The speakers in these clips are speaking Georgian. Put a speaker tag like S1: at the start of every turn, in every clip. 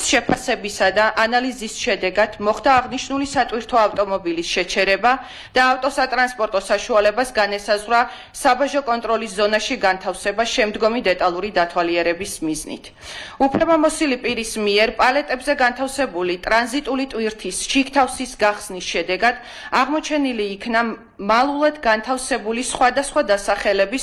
S1: შეფასებისა და ანალიზის შედეგად მოხდა აღნიშნული სატვირთო ავტომობილის შეჩერება და ავტოსატრანსპორტო საშუალებას განესაზღვრა საბაჟო კონტროლის ზონაში განთავსება შემდგომი დეტალური დათვალიერების მიზნით. უფლებამოსილი პირის მიერ პალეტებზე განთავსებული ტრანზიტული ტვირთის შიგთავსის გახსნის შედეგად აღმოჩენილი იქნა მალულად განთავსებული სხვადასხვა დასახელების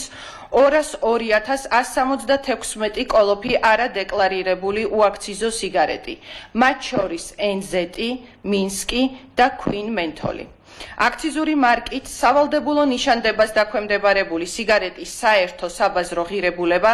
S1: 202.176 კოლოფი არადეკლარირებული უაქციზო სიგარეტი, მათ შორის NZ, მინსკი და Queen მენთოლი. აქციზური მარკით სავალდებულო ნიშანდებას დაქვემდებარებული სიგარეტის საერთო საბაზრო ღირებულება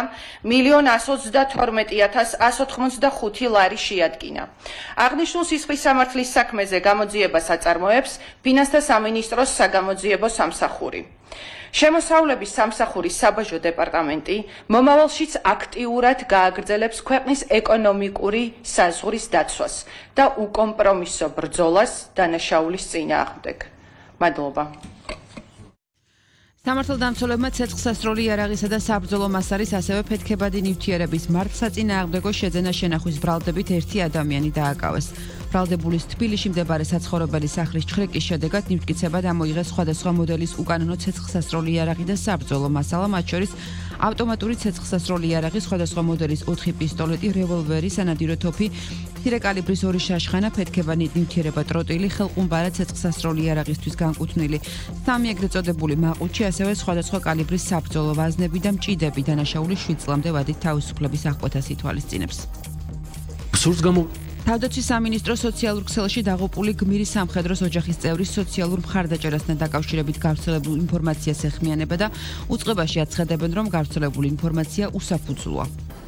S1: 1,132,185 ლარი შეადგინა. აღნიშნულ სისხლის სამართლის საქმეზე გამოძიებას აწარმოებს ფინანსთა სამინისტროს საგამოძიებო სამსახური. შემოსავლების სამსახურის საბაჟო დეპარტამენტი მომავალშიც აქტიურად გააგრძელებს ქვეყნის ეკონომიკური საზღვრის დაცვას და უკომპრომისო ბრძოლას დანაშაულის წინააღმდეგ. მადლობა.
S2: სამართალდამცველებმა ცეცხლსასროლი იარაღისა და საბრძოლო მასალის ასევე ფეთქებადი ნივთიერების მართლსაწინააღმდეგო შეძენა შენახვის ბრალდებით ერთი ადამიანი დააკავეს. ბრალდებულის თბილისში მდებარე საცხოვრებელი სახლის ჩხრეკის შედეგად ნივთკიცებად ამოიღეს სხვადასხვა მოდელის უკანონო ცეცხლსასროლი იარაღი და საბრძოლო მასალა, მათ შორის ავტომატური ცეცხლსასროლი იარაღი, სხვადასხვა მოდელის 4 პისტოლეტი, რევოლვერი, სანადირო თოფი, მცირე კალიბრის 2 შაშხანა, ფეთქებადი ნივთიერება ტროტილი, ხელყუმბარა ცეცხლსასროლი იარაღისთვის განკუთვნილი 3 ეგრეთ წოდებული მაყუჩი, ასევე სხვადასხვა კალიბრის საბრძოლო ვაზნები და მჭიდები დანაშაულის 7 წლამდე ვადით თავისუფლების აღკვეთას ითვალისწინებს. თავდაცვის სამინისტრო სოციალურ ქსელში დაღუპული გმირის სამხედროს ოჯახის წევრის სოციალურ მხარდაჭერასთან დაკავშირებით გავრცელებულ ინფორმაციას ეხმიანება და უწყებაში აცხადებენ, რომ გავრცელებული ინფორმაცია უსაფუძვლოა.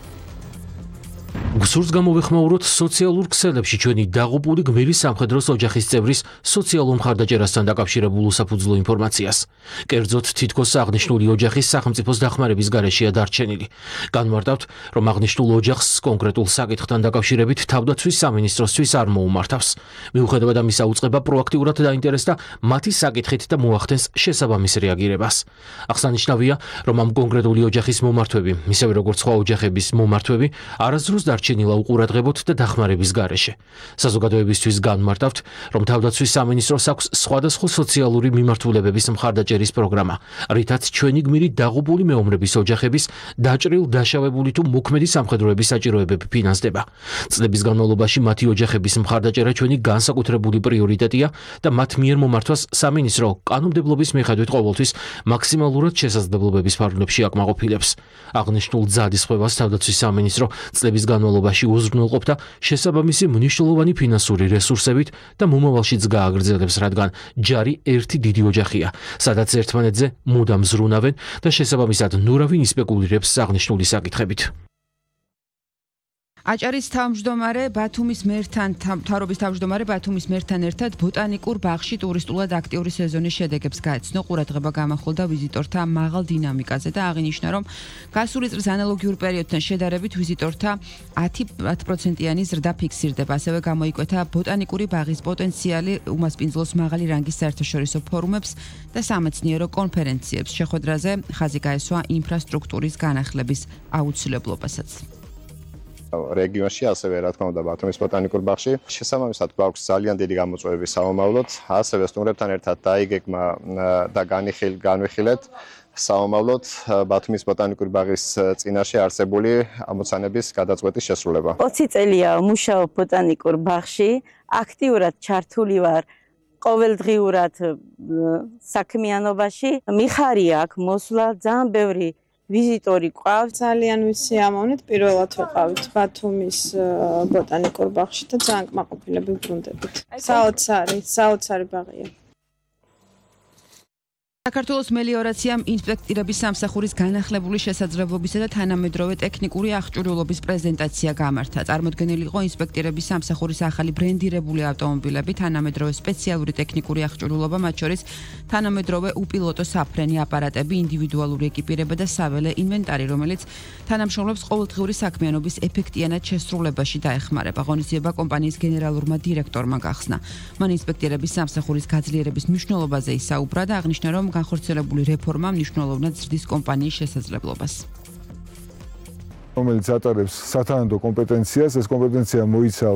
S3: გსურს გამოვეხმაუროთ სოციალურ ქსელებში ჩვენი დაღუპული გმირის სამხედროს ოჯახის წევრის სოციალურ მხარდაჭერასთან დაკავშირებულ უსაფუძვლო ინფორმაციას. კერძოდ თითქოს აღნიშნული ოჯახის სახელმწიფოს დახმარების გარეშეა დარჩენილი. განმარტავთ, რომ აღნიშნულ ოჯახს კონკრეტულ საკითხთან დაკავშირებით თავდაცვის სამინისტროსთვის არ მოუმართავს. მიუხედავად ამისა, უწყება პროაქტიურად დაინტერესდა მათი საკითხით და მოახდენს შესაბამის რეაგირებას. აღსანიშნავია, რომ ამ კონკრეტული ოჯახის მომართვები, ისევე როგორც სხვა ოჯახების მომართვები, არასდროს დარჩენილა უყურადღებოთ და დახმარების გარეშე. საზოგადოებისთვის განმარტავთ, რომ თავდაცვის სამინისტროს აქვს სხვადასხვა სოციალური მიმართულებების მხარდაჭერის პროგრამა, რითაც ჩვენი გმირი დაღუპული მეომრების ოჯახების დაჭრილ-დაშავებული თუ მოქმედი სამხედროების საჭიროებები ფინანსდება. წლების განმავლობაში მათი ოჯახების მხარდაჭერა ჩვენი განსაკუთრებული პრიორიტეტია და მათ მიერ მომართვას სამინისტრო კანონმდებლობის მიხედვით ყოველთვის მაქსიმალურად შესაძლებლობების ფარგლებში აკმაყოფილებს. აღნიშნულ ძალისხმევას თავდაცვის სამინისტრო წლების განმავლობაში უზრუნველყოფდა შესაბამისი მნიშვნელოვანი ფინანსური რესურსებით და მომავალშიც გააგრძელებს, რადგან ჯარი ერთი დიდი ოჯახია, სადაც ერთმანეთზე მუდამ ზრუნავენ და შესაბამისად ნურავინ ისპეკულირებს აღნიშნული საკითხებით.
S2: აჭარის თავმჯდომარე ბათუმის მერთან მთავრობის თავმჯდომარე ბათუმის მერთან ერთად ბოტანიკურ ბაღში ტურისტულად აქტიური სეზონის შედეგებს გაეცნო. ყურადღება გამახვილდა ვიზიტორთა მაღალ დინამიკაზე და აღინიშნა, რომ გასული წლის ანალოგიურ პერიოდთან შედარებით ვიზიტორთა 10%-იანი ზრდა ფიქსირდება. ასევე გამოიკვეთა ბოტანიკური ბაღის პოტენციალი უმასპინძლოს მაღალი რანგის საერთაშორისო ფორუმებს და სამეცნიერო კონფერენციებს. შეხვედრაზე ხაზი გაესვა ინფრასტრუქტურის განახლების აუცილებლობასაც.
S4: რეგიონში, ასევე რა თქმა უნდა ბათუმის ბოტანიკურ ბაღში შესაბამისად გვაქვს ძალიან დიდი გამოწვევები საომავლოდ, ასევე სტუმრებთან ერთად დაიგეგმა და განვიხილეთ საომავლოდ ბათუმის ბოტანიკური ბაღის წინაშე არსებული ამოცანების გადაწყვეტის შესრულება.
S5: 20 წელია მუშაობ ბოტანიკურ ბაღში, აქტიურად ჩართული ვარ ყოველდღიურად საქმიანობაში. მიხარია აქ მოსვლა, ძალიან ბევრი ვიზიტორი ყავს.
S6: ძალიან ვისიამოვნეთ, პირველად ვიყავით ბათუმის ბოტანიკურ ბაღში და ძალიან კმაყოფილები ვბრუნდებით. საოცარი ბაღია.
S2: საქართველოს მელიორაციამ ინსპექტირების სამსახურის განახლებული შესაძლებლობისა და თანამედროვე ტექნიკური აღჭურვილობის პრეზენტაცია გამართა. წარმოდგენილი იყო ინსპექტირების სამსახურის ახალი ბრენდირებული ავტომობილები, თანამედროვე სპეციალური ტექნიკური აღჭურვილობა, მათ შორის თანამედროვე უპილოტო საფრენი აპარატები, ინდივიდუალური ეკიპირება და საველე ინვენტარი, რომელიც თანამშრომლებს ყოველდღიური საქმიანობის ეფექტიანად შესრულებაში დაეხმარება. ღონისძიება კომპანიის გენერალურმა დირექტორმა გახსნა. მან ინსპექტირების სამსახურის გაძლიერების მნიშვნელობაზე ისაუბრა და აღნიშნა, რომ განხორციელებული რეფორმა მნიშვნელოვნად ზრდის კომპანიის შესაძლებლობას.
S7: რომელიც ატარებს სათანადო კომპეტენციას, ეს კომპეტენცია მოიცავს